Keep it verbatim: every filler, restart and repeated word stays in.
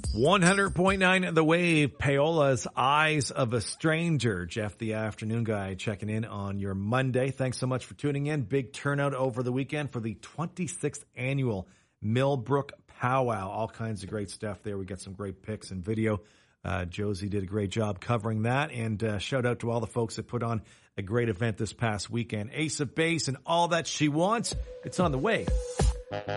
one hundred point nine The Wave, Paola's Eyes of a Stranger. Jeff, the afternoon guy, checking in on your Monday. Thanks so much for tuning in. Big turnout over the weekend for the twenty-sixth annual Millbrook Powwow. All kinds of great stuff there. We got some great pics and video. Uh, Josie did a great job covering that. And uh, shout out to all the folks that put on a great event this past weekend. Ace of Base and All That She Wants. It's on the way.